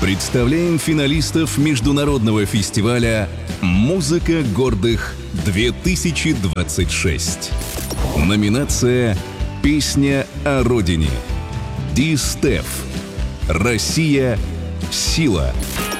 Представляем финалистов международного фестиваля «Музыка гордых-2026». Номинация «Песня о Родине». Ди Стеф. Россия. Сила.